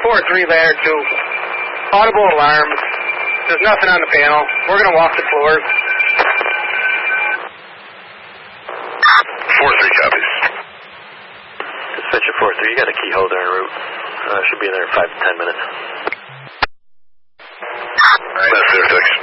4-3 layer 2. Audible alarms. There's nothing on the panel. We're going to walk the floor. 4-3 copies. Dispatcher 4-3, you got a key holder en route. Should be in there in 5 to 10 minutes. That's Fairfax.